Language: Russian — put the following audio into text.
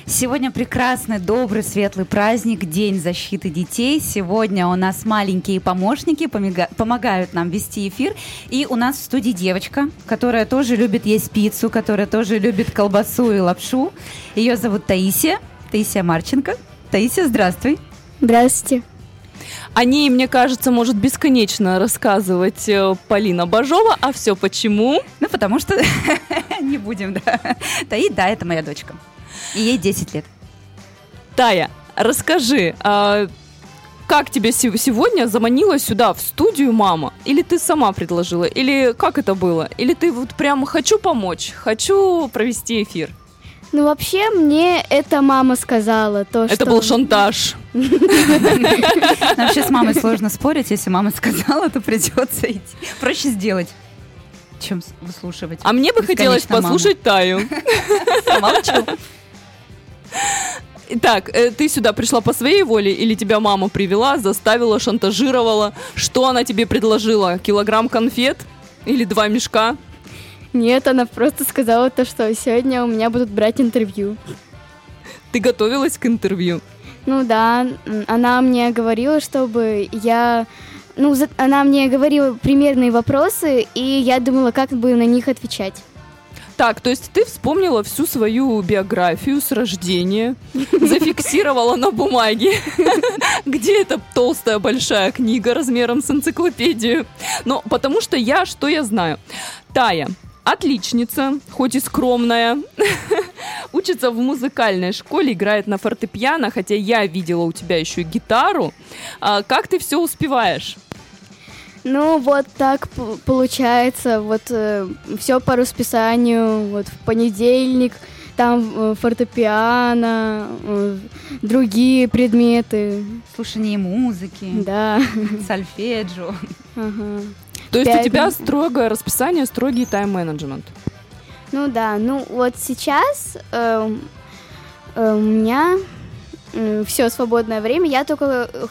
Сегодня прекрасный, добрый, светлый праздник, День защиты детей. Сегодня у нас маленькие помощники помогают нам вести эфир. И у нас в студии девочка, которая тоже любит есть пиццу, которая тоже любит колбасу и лапшу. Ее зовут Таисия Марченко. Таисия, здравствуй. Здравствуйте. О ней, мне кажется, может бесконечно рассказывать Полина Бажова. А все почему? Ну, потому что не будем, да. Да, это моя дочка. И ей 10 лет. Тая, расскажи, как тебе сегодня заманила сюда, в студию, мама? Или ты сама предложила? Или как это было? Или ты вот прям хочу помочь, хочу провести эфир? Ну, вообще, мне это мама сказала. Это был шантаж. Вообще с мамой сложно спорить. Если мама сказала, то придется идти. Проще сделать, чем выслушивать. А мне бы хотелось послушать Таю. Молчу. Так, ты сюда пришла по своей воле или тебя мама привела, заставила, шантажировала? Что она тебе предложила? Килограмм конфет или 2 мешка? Нет, она просто сказала то, что сегодня у меня будут брать интервью. Ты готовилась к интервью? Ну да, она мне говорила, чтобы я... она мне говорила примерные вопросы, и я думала, как бы на них отвечать. Так, то есть ты вспомнила всю свою биографию с рождения, зафиксировала на бумаге, где эта толстая большая книга размером с энциклопедию. Но потому что что я знаю? Тая отличница, хоть и скромная, учится в музыкальной школе, играет на фортепиано, хотя я видела у тебя еще гитару. Как ты все успеваешь? Ну, вот так получается, все по расписанию, в понедельник, там фортепиано, другие предметы. Слушание музыки. Да. Сольфеджио. Ага. То есть у тебя строгое расписание, строгий тайм-менеджмент? Ну да, вот сейчас у меня все свободное время, я только